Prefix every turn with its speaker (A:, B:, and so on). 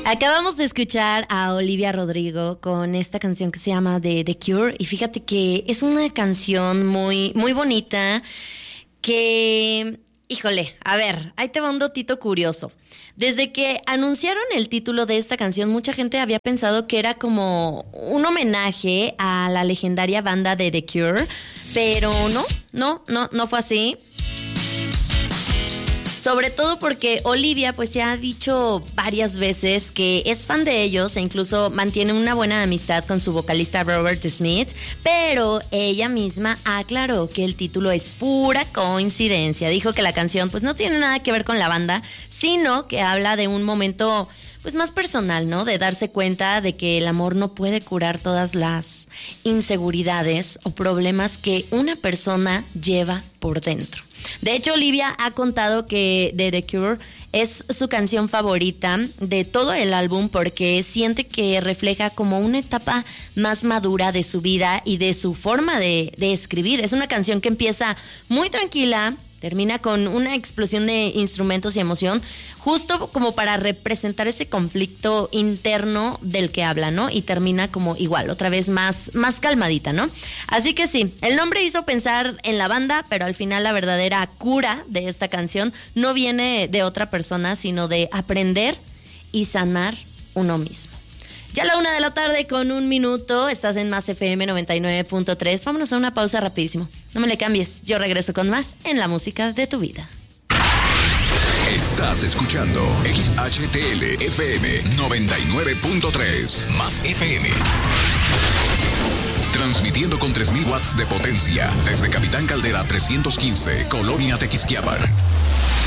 A: Acabamos de escuchar a Olivia Rodrigo con esta canción que se llama The Cure, y fíjate que es una canción muy, muy bonita que, híjole, a ver, ahí te va un datito curioso. Desde que anunciaron el título de esta canción, mucha gente había pensado que era como un homenaje a la legendaria banda de The Cure, pero no fue así. Sobre todo porque Olivia pues ya ha dicho varias veces que es fan de ellos e incluso mantiene una buena amistad con su vocalista Robert Smith, pero ella misma aclaró que el título es pura coincidencia. Dijo que la canción pues no tiene nada que ver con la banda, sino que habla de un momento pues más personal, ¿no? De darse cuenta de que el amor no puede curar todas las inseguridades o problemas que una persona lleva por dentro. De hecho, Olivia ha contado que The Cure es su canción favorita de todo el álbum porque siente que refleja como una etapa más madura de su vida y de su forma de escribir. Es una canción que empieza muy tranquila, termina con una explosión de instrumentos y emoción, justo como para representar ese conflicto interno del que habla, ¿no? Y termina como igual, otra vez más calmadita, ¿no? Así que sí, el nombre hizo pensar en la banda, pero al final la verdadera cura de esta canción no viene de otra persona, sino de aprender y sanar uno mismo. Ya a la 1:00 p.m. con 1 minuto, estás en Más FM 99.3. Vámonos a una pausa rapidísimo. No me le cambies, yo regreso con más en la música de tu vida.
B: Estás escuchando XHTL FM 99.3 Más FM. Transmitiendo con 3,000 watts de potencia desde Capitán Caldera 315, Colonia Tequisquiapan.